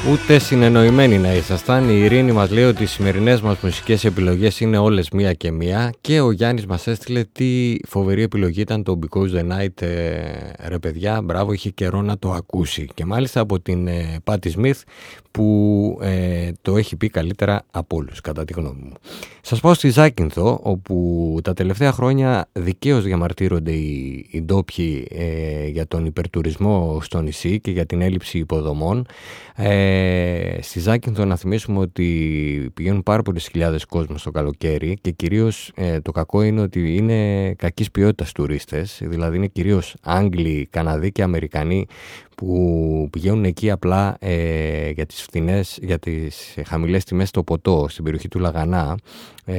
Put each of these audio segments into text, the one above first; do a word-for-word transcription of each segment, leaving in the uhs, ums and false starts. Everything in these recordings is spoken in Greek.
Ούτε συνεννοημένοι να ήσασταν. Η Ειρήνη μας λέει ότι οι σημερινές μας μουσικές επιλογές είναι όλες μία και μία. Και ο Γιάννης μας έστειλε τι φοβερή επιλογή ήταν το Because the Night. ε, Ρε παιδιά, μπράβο, είχε καιρό να το ακούσει. Και μάλιστα από την ε, Patti Smith, που ε, το έχει πει καλύτερα από όλους, κατά τη γνώμη μου. Σας πάω στη Ζάκυνθο, όπου τα τελευταία χρόνια δικαίως διαμαρτύρονται οι, οι ντόπιοι ε, για τον υπερτουρισμό στο νησί και για την έλλειψη υποδομών. Ε, στη Ζάκυνθο να θυμίσουμε ότι πηγαίνουν πάρα πολλές χιλιάδες κόσμος το καλοκαίρι και κυρίως ε, το κακό είναι ότι είναι κακής ποιότητας τουρίστες, δηλαδή είναι κυρίως Άγγλοι, Καναδοί και Αμερικανοί που πηγαίνουν εκεί απλά ε, για τις φθηνές, για τις χαμηλές τιμές στο ποτό στην περιοχή του Λαγανά. ε,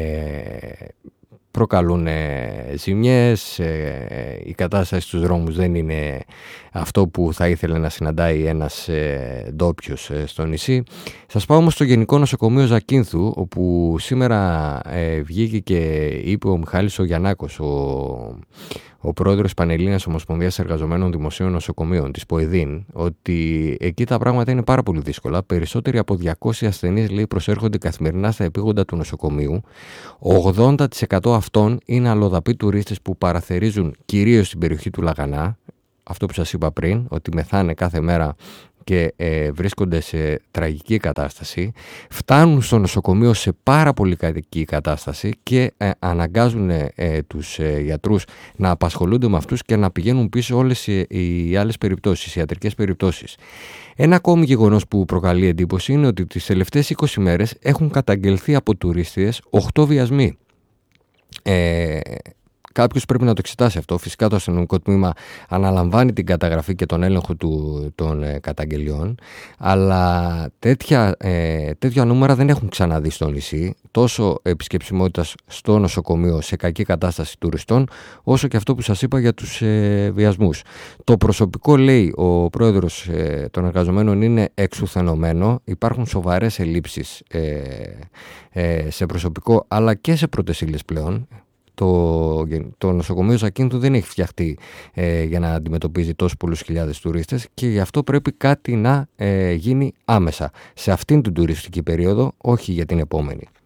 προκαλούν ε, ζημιές, ε, η κατάσταση στους δρόμους δεν είναι αυτό που θα ήθελε να συναντάει ένας ε, ντόπιος ε, στο νησί. Σας πάω όμως στο Γενικό Νοσοκομείο Ζακύνθου, όπου σήμερα ε, βγήκε και είπε ο Μιχάλης ο Γιαννάκος, ο, ο πρόεδρος Πανελλήνιας Ομοσπονδίας Εργαζομένων Δημοσίων Νοσοκομείων της ΠΟΕΔΗΝ, ότι εκεί τα πράγματα είναι πάρα πολύ δύσκολα. Περισσότεροι από διακόσιοι ασθενείς, λέει, προσέρχονται καθημερινά στα επίγοντα του νοσοκομείου. ογδόντα τοις εκατό αυτών είναι αλλοδαποί τουρίστες που παραθερίζουν κυρίως στην περιοχή του Λαγανά. Αυτό που σας είπα πριν, ότι μεθάνε κάθε μέρα και ε, βρίσκονται σε τραγική κατάσταση, φτάνουν στο νοσοκομείο σε πάρα πολύ κακή κατάσταση και ε, αναγκάζουν ε, τους ε, γιατρούς να απασχολούνται με αυτούς και να πηγαίνουν πίσω όλες οι, οι άλλες περιπτώσεις, οι ιατρικές περιπτώσεις. Ένα ακόμη γεγονός που προκαλεί εντύπωση είναι ότι τις τελευταίες είκοσι μέρες έχουν καταγγελθεί από τουρίστες οκτώ βιασμοί. Ε, Κάποιος πρέπει να το εξετάσει αυτό. Φυσικά το αστυνομικό τμήμα αναλαμβάνει την καταγραφή και τον έλεγχο του, των ε, καταγγελιών, αλλά τέτοια, ε, τέτοια νούμερα δεν έχουν ξαναδεί στο νησί, τόσο επισκεψιμότητας στο νοσοκομείο σε κακή κατάσταση τουριστών, όσο και αυτό που σας είπα για τους ε, βιασμούς. Το προσωπικό, λέει ο πρόεδρος ε, των εργαζομένων, είναι εξουθενωμένο. Υπάρχουν σοβαρές ελλείψεις ε, ε, σε προσωπικό αλλά και σε πρώτες ύλες πλέον. Το, το νοσοκομείο Ζακύνθου δεν έχει φτιαχτεί ε, για να αντιμετωπίζει τόσους πολλούς χιλιάδες τουρίστες και γι' αυτό πρέπει κάτι να ε, γίνει άμεσα σε αυτήν την τουριστική περίοδο, όχι για την επόμενη.